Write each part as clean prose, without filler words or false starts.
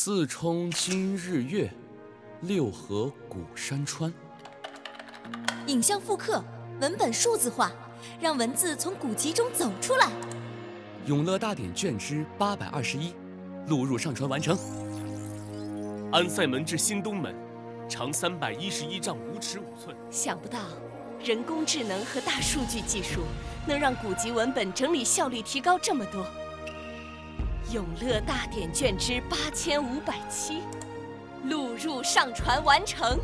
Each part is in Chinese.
四冲今日月，六合古山川。 影像复刻，文本数字化，让文字从古籍中走出来。 永乐大典卷之821，录入上传完成。 安塞门至新东门，长311丈5尺5寸。 想不到，人工智能和大数据技术能让古籍文本整理效率提高这么多。永乐大典卷之8507，录入上传完成。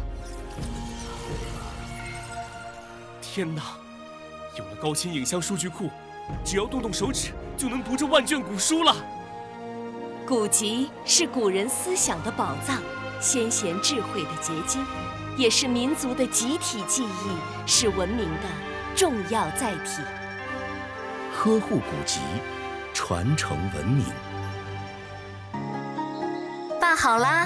天哪！有了高清影像数据库，只要动动手指就能读这万卷古书了。 古籍是古人思想的宝藏，先贤智慧的结晶，也是民族的集体记忆，是文明的重要载体。 呵护古籍，传承文明。 饭好啦。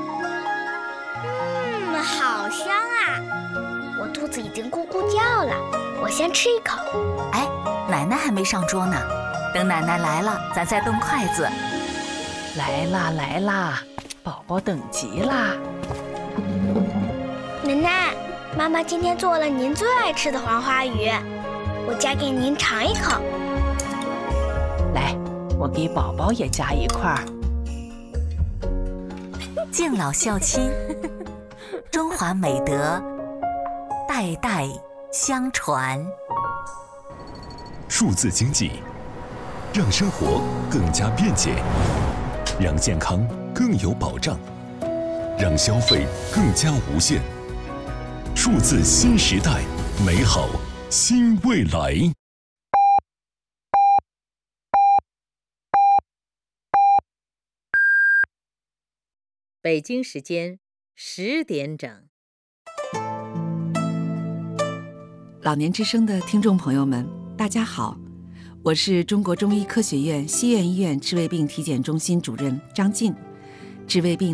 好香啊！我肚子已经咕咕叫了，我先吃一口。 哎，奶奶还没上桌呢，等奶奶来了，咱再动筷子。 来啦来啦，宝宝等急啦！ 奶奶，妈妈今天做了您最爱吃的黄花鱼，我夹给您尝一口。 来，我给宝宝也夹一块儿。 敬老孝亲，中华美德代代相传。 数字经济，让生活更加便捷，让健康更有保障，让消费更加无限。数字新时代，美好新未来。 北京时间10点整。 老年之声的听众朋友们，大家好，我是中国中医科学院西苑医院治胃病体检中心主任张静。治胃病